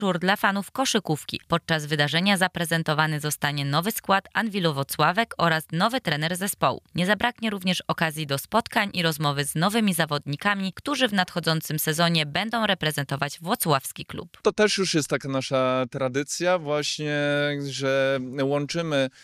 Tur dla fanów koszykówki. Podczas wydarzenia zaprezentowany zostanie nowy skład Anwilu Włocławek oraz nowy trener zespołu. Nie zabraknie również okazji do spotkań i rozmowy z nowymi zawodnikami, którzy w nadchodzącym sezonie będą reprezentować włocławski klub. To też już jest taka nasza tradycja właśnie, że łączymy